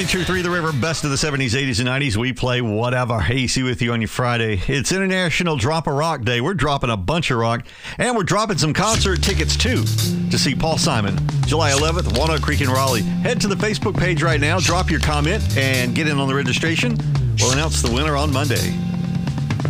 92.3 The River, best of the 70s, 80s, and 90s. We play whatever. AC with you on your Friday. It's International Drop a Rock Day. We're dropping a bunch of rock, and we're dropping some concert tickets, too, to see Paul Simon, July 11th, Walnut Creek in Raleigh. Head to the Facebook page right now, drop your comment, and get in on the registration. We'll announce the winner on Monday.